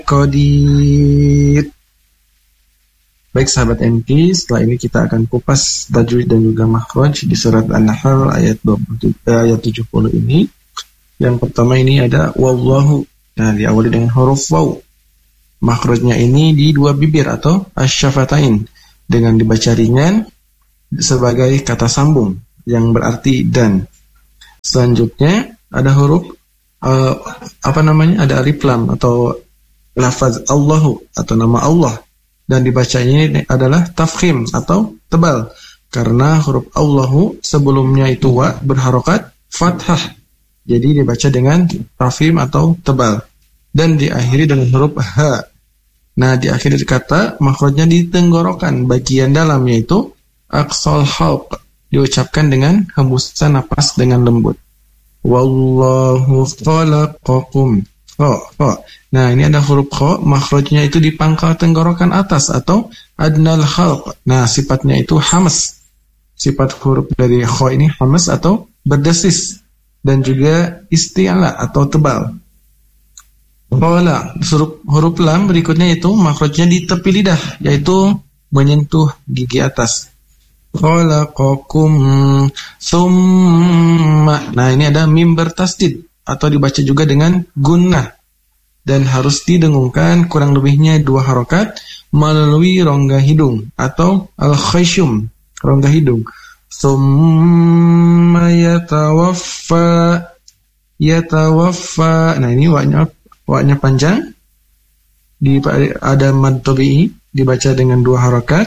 qadir. Baik sahabat MT, setelah ini kita akan kupas tajwid dan juga makhraj di surat An-Nahl ayat 70 ini. Yang pertama ini ada wallahu. Nah, diawali dengan huruf waw. Makhrajnya ini di dua bibir atau asyafatain dengan dibaca ringan sebagai kata sambung yang berarti dan. Selanjutnya ada huruf ada alif lam atau lafaz Allahu atau nama Allah. Dan dibacanya ini adalah tafkhim atau tebal. Karena huruf Allahu sebelumnya itu wa berharokat fathah. Jadi dibaca dengan tafkhim atau tebal. Dan diakhiri dengan huruf ha. Nah, di akhir kata makhrajnya di tenggorokan bagian dalam, yaitu aqsal halq. Diucapkan dengan hembusan napas dengan lembut. Wallahu khalaqakum. Nah, ini ada huruf kha, makhrajnya itu di pangkal tenggorokan atas atau adnal khalq. Nah, sifatnya itu hamas. Sifat huruf dari kha ini hamas atau berdesis dan juga isti'la atau tebal. Qala, huruf lam berikutnya itu makhrajnya di tepi lidah, yaitu menyentuh gigi atas. Khalaqakum summa. Nah, ini ada mim bertasdid atau dibaca juga dengan gunnah dan harus didengungkan kurang lebihnya 2 harokat melalui rongga hidung atau al-khayshum, rongga hidung. Summa yatawaffa. Nah, ini waknya panjang, ada mad tabi'i dibaca dengan 2 harokat.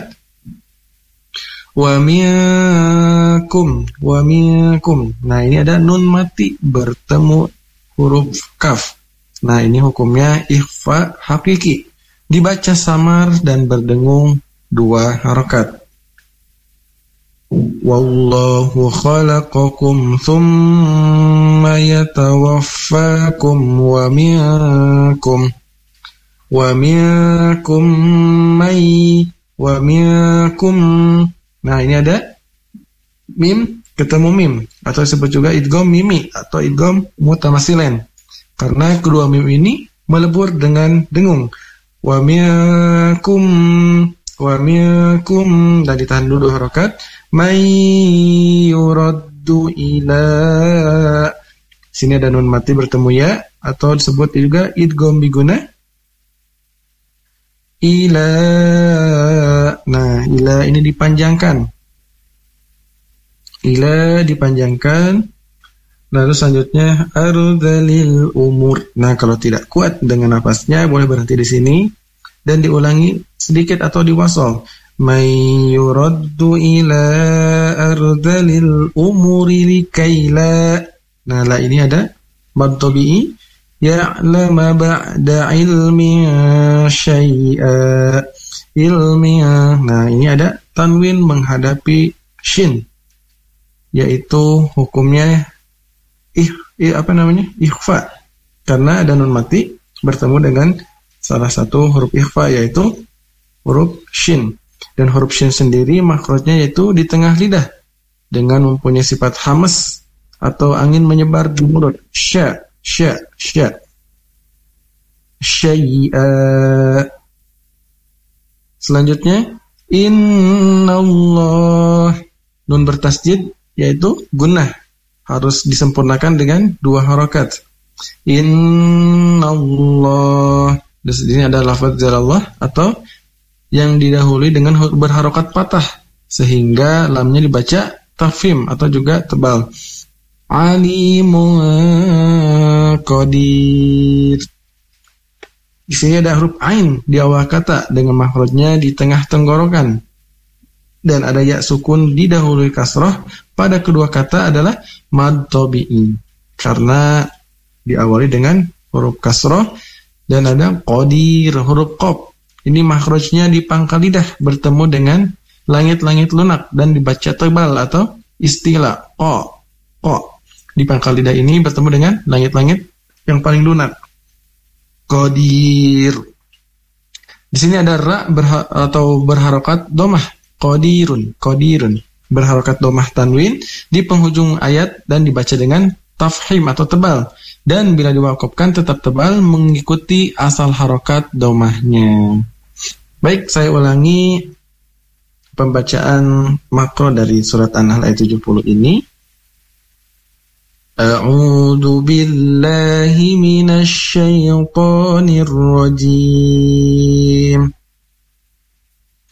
Wa minkum. Nah, ini ada nun mati bertemu huruf kaf. Nah, ini hukumnya ikhfa hakiki. Dibaca samar dan berdengung 2 harokat. Wallahu khalaqakum thumma yatawaffakum wa minkum Nah, ini ada mim ketemu mim atau disebut juga idgham mimi atau idgham mutamasilen. Karena kedua mim ini melebur dengan dengung. Wa minkum dan ditahan dulu harokat. May yuraddu ila. Sini ada nun mati bertemu ya atau disebut juga idgham biguna. Ila. Nah, ila ini dipanjangkan. Lalu selanjutnya ardhalil umur. Nah, kalau tidak kuat dengan nafasnya boleh berhenti di sini dan diulangi sedikit atau diwasal. May yuraddu ila ardhalil umuri likaila. Nah, la ini ada mad tabi'i ya'lama ba'da ilmi syai'a. Nah, ini ada tanwin menghadapi shin, yaitu hukumnya ikhfa, karena ada nun mati bertemu dengan salah satu huruf ikhfa, yaitu huruf shin. Dan huruf shin sendiri makhrajnya yaitu di tengah lidah dengan mempunyai sifat hamas atau angin menyebar di mulut. Syai'a. Selanjutnya innallah, nun bertasjid yaitu gunnah, harus disempurnakan dengan 2 harokat. Innallah. Di sini ada lafaz jalallah atau yang didahului dengan berharokat patah sehingga lamnya dibaca tafkhim atau juga tebal. Alimun qadir. Di sini ada huruf ain di awal kata dengan makhrajnya di tengah tenggorokan. Dan ada ya sukun didahului kasrah pada kedua kata adalah mad tabi'i. Karena diawali dengan huruf kasrah dan ada qadir, huruf qaf. Ini makhrajnya di pangkal lidah bertemu dengan langit-langit lunak dan dibaca tebal atau istilah qa. Di pangkal lidah ini bertemu dengan langit-langit yang paling lunak. Qadir. Di sini ada ra atau berharokat domah. Qadirun. Berharokat domah tanwin di penghujung ayat dan dibaca dengan tafkhim atau tebal. Dan bila diwakafkan tetap tebal mengikuti asal harokat domahnya. Baik, saya ulangi pembacaan makro dari surat An-Nahl ayat 70 ini. A'udzu billahi minasy syaithanir rajim.